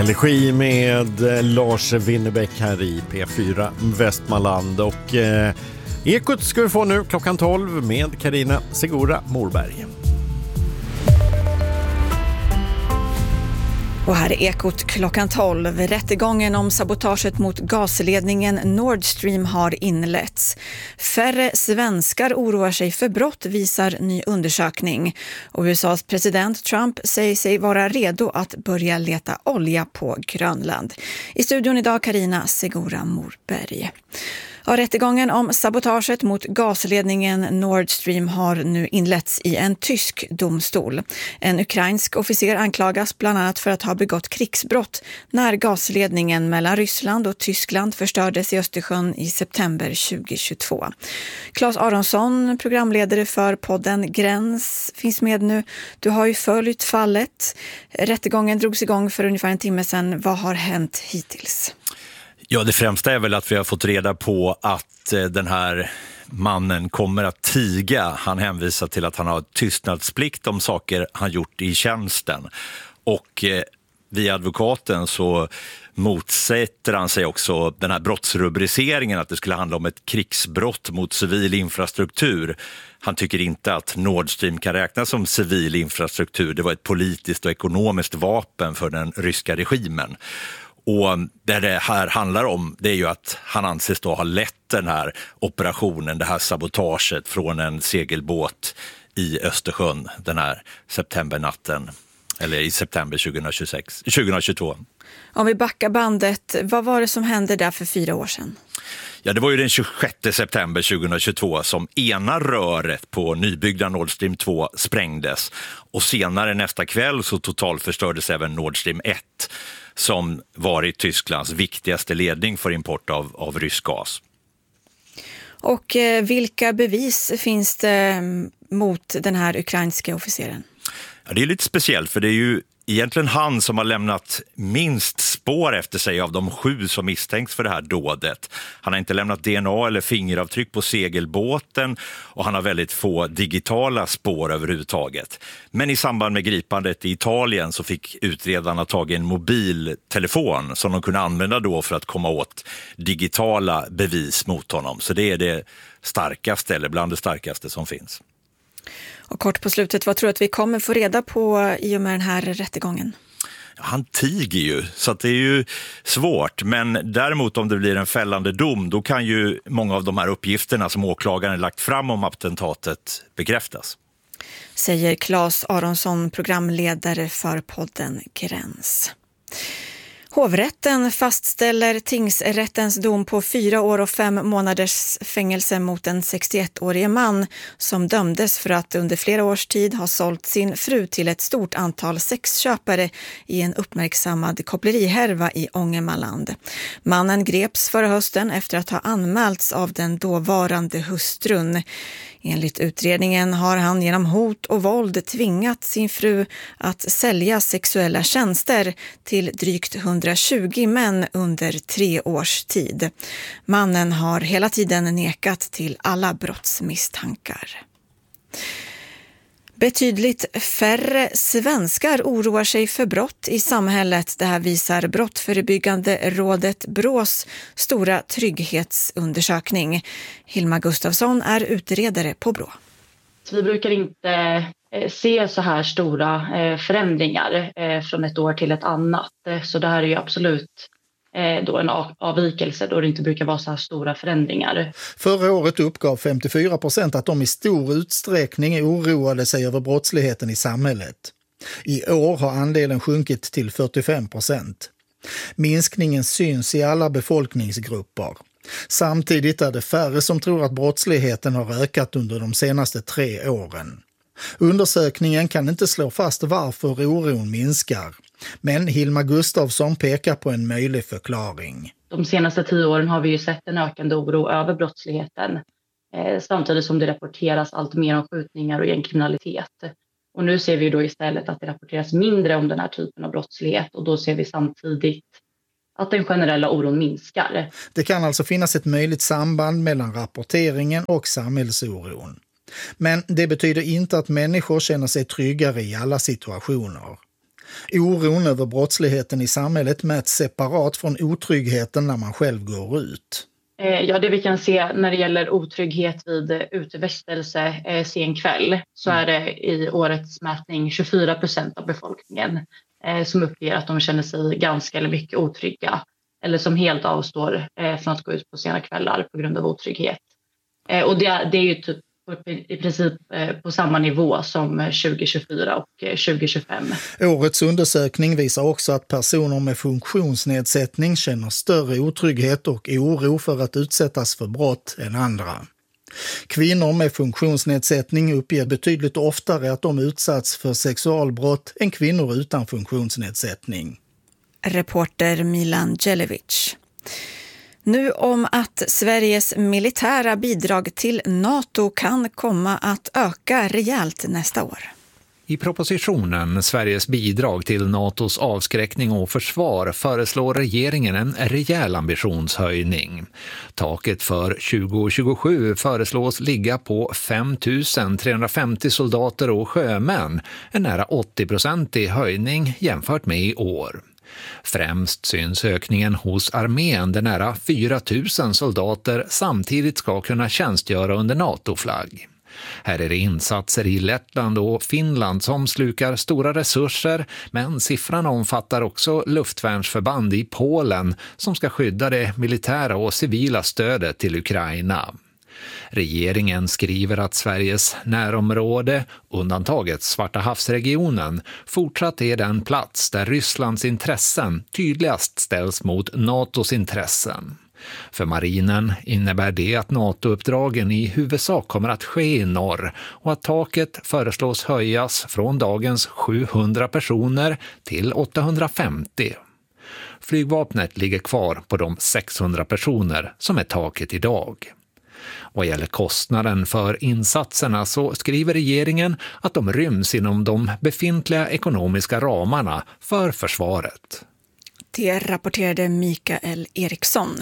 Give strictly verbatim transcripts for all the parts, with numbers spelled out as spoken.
Elegi med Lars Winnerbäck här i P fyra Västmanland. Och eh, Ekot ska vi få nu klockan tolv med Carina Segura Morberg. Och här är Ekot klockan tolv. Rättegången om sabotaget mot gasledningen Nord Stream har inletts. Färre svenskar oroar sig för brott, visar ny undersökning. Och U S A:s president Trump säger sig vara redo att börja leta olja på Grönland. I studion idag Carina Segura Morberg. Ja, rättegången om sabotaget mot gasledningen Nord Stream har nu inletts i en tysk domstol. En ukrainsk officer anklagas bland annat för att ha begått krigsbrott när gasledningen mellan Ryssland och Tyskland förstördes i Östersjön i september tjugohundratjugotvå. Claes Aronsson, programledare för podden Gräns, finns med nu. Du har ju följt fallet. Rättegången drogs igång för ungefär en timme sedan. Vad har hänt hittills? Ja, det främsta är väl att vi har fått reda på att eh, den här mannen kommer att tiga. Han hänvisar till att han har tystnadsplikt om saker han gjort i tjänsten. Och eh, via advokaten så motsätter han sig också den här brottsrubriceringen att det skulle handla om ett krigsbrott mot civil infrastruktur. Han tycker inte att Nord Stream kan räknas som civil infrastruktur. Det var ett politiskt och ekonomiskt vapen för den ryska regimen. Och det det här handlar om, det är ju att han anses då ha lett den här operationen, det här sabotaget från en segelbåt i Östersjön den här septembernatten, eller i september tjugohundratjugosex, tjugohundratjugotvå. Om vi backar bandet, vad var det som hände där för fyra år sedan? Ja, det var ju den tjugosjätte september tjugohundratjugotvå som ena röret på nybyggda Nord Stream två sprängdes. Och senare nästa kväll så totalförstördes även Nord Stream ett som varit Tysklands viktigaste ledning för import av, av rysk gas. Och eh, vilka bevis finns det mot den här ukrainska officeren? Ja, det är lite speciellt för det är ju egentligen han som har lämnat minst spår efter sig av de sju som misstänks för det här dådet. Han har inte lämnat D N A eller fingeravtryck på segelbåten och han har väldigt få digitala spår överhuvudtaget. Men i samband med gripandet i Italien så fick utredarna tag i en mobiltelefon som de kunde använda då för att komma åt digitala bevis mot honom. Så det är det starkaste eller bland det starkaste som finns. Och kort på slutet, vad tror du att vi kommer få reda på i och med den här rättegången? Han tiger ju, så att det är ju svårt. Men däremot om det blir en fällande dom, då kan ju många av de här uppgifterna som åklagaren lagt fram om attentatet bekräftas. Säger Claes Aronsson, programledare för podden Gräns. Hovrätten fastställer tingsrättens dom på fyra år och fem månaders fängelse mot en sextioettårig man som dömdes för att under flera års tid ha sålt sin fru till ett stort antal sexköpare i en uppmärksammad kopplerihärva i Ångermanland. Mannen greps förra hösten efter att ha anmälts av den dåvarande hustrun. Enligt utredningen har han genom hot och våld tvingat sin fru att sälja sexuella tjänster till drygt hundratjugo män under tre års tid. Mannen har hela tiden nekat till alla brottsmisstankar. Betydligt färre svenskar oroar sig för brott i samhället. Det här visar Brottsförebyggande rådet Brås stora trygghetsundersökning. Hilma Gustafsson är utredare på Brå. Vi brukar inte se så här stora förändringar från ett år till ett annat. Så det här är ju absolut då en avvikelse då det inte brukar vara så här stora förändringar. Förra året uppgav femtiofyra procent att de i stor utsträckning oroade sig över brottsligheten i samhället. I år har andelen sjunkit till fyrtiofem procent. Minskningen syns i alla befolkningsgrupper. Samtidigt är det färre som tror att brottsligheten har ökat under de senaste tre åren. Undersökningen kan inte slå fast varför oron minskar. Men Hilma Gustafsson pekar på en möjlig förklaring. De senaste tio åren har vi ju sett en ökande oro över brottsligheten. Eh, samtidigt som det rapporteras allt mer om skjutningar och gängkriminalitet. Och nu ser vi då istället att det rapporteras mindre om den här typen av brottslighet. Och då ser vi samtidigt att den generella oron minskar. Det kan alltså finnas ett möjligt samband mellan rapporteringen och samhällsoron. Men det betyder inte att människor känner sig tryggare i alla situationer. Oron över brottsligheten i samhället mäts separat från otryggheten när man själv går ut. Ja, det vi kan se när det gäller otrygghet vid utevistelse eh, sen kväll så är det i årets mätning tjugofyra procent av befolkningen eh, som uppger att de känner sig ganska eller mycket otrygga eller som helt avstår eh, från att gå ut på sena kvällar på grund av otrygghet. Eh, och det, det är ju typ i princip på samma nivå som tjugo tjugofyra och tjugo tjugofem. Årets undersökning visar också att personer med funktionsnedsättning känner större otrygghet och oro för att utsättas för brott än andra. Kvinnor med funktionsnedsättning uppger betydligt oftare att de utsatts för sexualbrott än kvinnor utan funktionsnedsättning. Reporter Milan Djelevic. Nu om att Sveriges militära bidrag till NATO kan komma att öka rejält nästa år. I propositionen Sveriges bidrag till NATOs avskräckning och försvar föreslår regeringen en rejäl ambitionshöjning. Taket för tjugo tjugosju föreslås ligga på fem tusen trehundrafemtio soldater och sjömän, en nära åttio-procentig höjning jämfört med i år. Främst syns ökningen hos armén där nära fyra tusen soldater samtidigt ska kunna tjänstgöra under NATO-flagg. Här är det insatser i Lettland och Finland som slukar stora resurser, men siffran omfattar också luftvärnsförband i Polen som ska skydda det militära och civila stödet till Ukraina. Regeringen skriver att Sveriges närområde, undantaget Svarta havsregionen, fortsatt är den plats där Rysslands intressen tydligast ställs mot NATOs intressen. För marinen innebär det att NATO-uppdragen i huvudsak kommer att ske i norr och att taket föreslås höjas från dagens sjuhundra personer till åttahundrafemtio. Flygvapnet ligger kvar på de sexhundra personer som är taket idag. Vad gäller kostnaden för insatserna så skriver regeringen att de ryms inom de befintliga ekonomiska ramarna för försvaret. Det rapporterade Mikael Eriksson.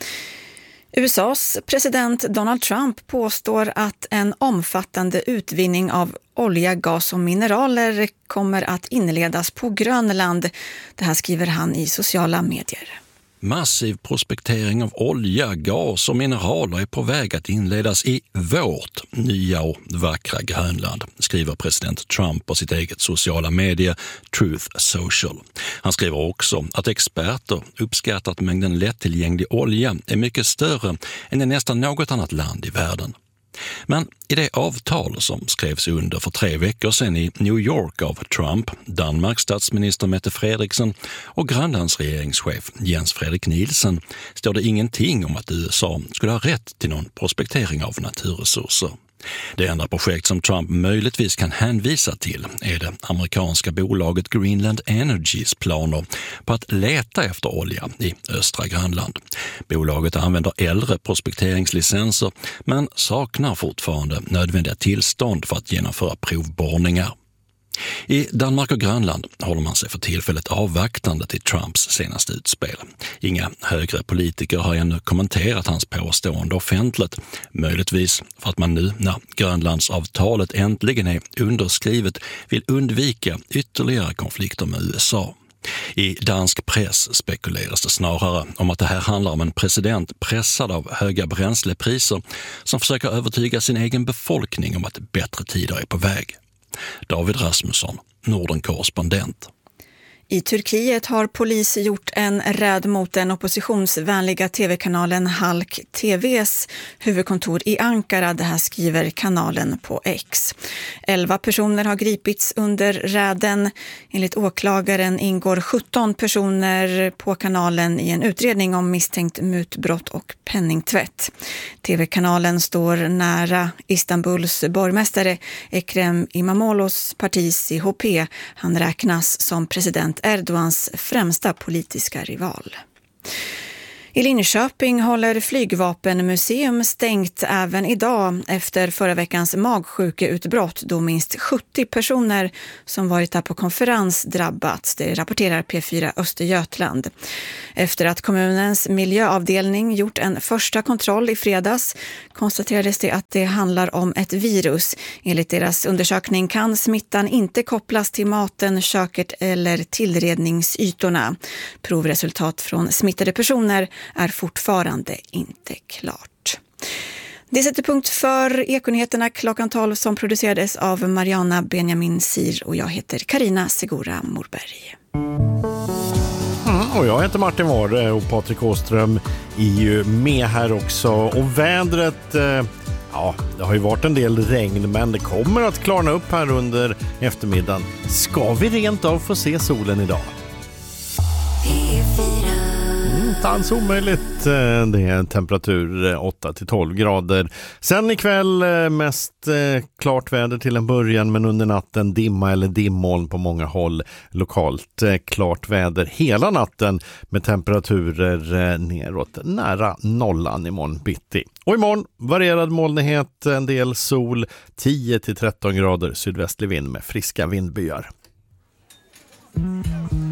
U S A:s president Donald Trump påstår att en omfattande utvinning av olja, gas och mineraler kommer att inledas på Grönland. Det här skriver han i sociala medier. Massiv prospektering av olja, gas och mineraler är på väg att inledas i vårt nya och vackra Grönland, skriver president Trump på sitt eget sociala medie Truth Social. Han skriver också att experter uppskattar att mängden lättillgänglig olja är mycket större än i nästan något annat land i världen. Men i det avtal som skrevs under för tre veckor sedan i New York av Trump, Danmarks statsminister Mette Frederiksen och Grönlands regeringschef Jens Frederik Nielsen står det ingenting om att U S A skulle ha rätt till någon prospektering av naturresurser. Det enda projekt som Trump möjligtvis kan hänvisa till är det amerikanska bolaget Greenland Energys planer på att leta efter olja i östra Grönland. Bolaget använder äldre prospekteringslicenser men saknar fortfarande nödvändiga tillstånd för att genomföra provborrningar. I Danmark och Grönland håller man sig för tillfället avvaktande till Trumps senaste utspel. Inga högre politiker har ännu kommenterat hans påstående offentligt, möjligtvis för att man nu när Grönlandsavtalet äntligen är underskrivet vill undvika ytterligare konflikter med U S A. I dansk press spekuleras det snarare om att det här handlar om en president pressad av höga bränslepriser som försöker övertyga sin egen befolkning om att bättre tider är på väg. David Rasmusson, Norden-korrespondent. I Turkiet har polis gjort en räd mot den oppositionsvänliga tv-kanalen Halk T V:s huvudkontor i Ankara. Det här skriver kanalen på X. Elva personer har gripits under räden. Enligt åklagaren ingår sjutton personer på kanalen i en utredning om misstänkt mutbrott och penningtvätt. Tv-kanalen står nära Istanbuls borgmästare Ekrem İmamoğlu's parti C H P. Han räknas som president Erdogans främsta politiska rival. I Linköping håller Flygvapenmuseum stängt även idag efter förra veckans magsjukeutbrott då minst sjuttio personer som varit där på konferens drabbats. Det rapporterar P fyra Östergötland. Efter att kommunens miljöavdelning gjort en första kontroll i fredags konstaterades det att det handlar om ett virus. Enligt deras undersökning kan smittan inte kopplas till maten, köket eller tillredningsytorna. Provresultat från smittade personer är fortfarande inte klart. Det sätter punkt för Ekonyheterna klockan tolv som producerades av Mariana Benjamin Sir och jag heter Carina Segura Morberg. Mm, och jag heter Martin Ware och Patrik Åström är ju med här också. Och vädret, eh, ja det har ju varit en del regn men det kommer att klarna upp här under eftermiddagen. Ska vi rent av få se solen idag? Inte alls omöjligt. Det är en temperatur åtta till tolv grader. Sen ikväll mest klart väder till en början men under natten dimma eller dimmoln på många håll. Lokalt klart väder hela natten med temperaturer neråt nära nollan imorgon bitti. Och imorgon varierad molnighet, en del sol, tio till tretton grader sydvästlig vind med friska vindbyar.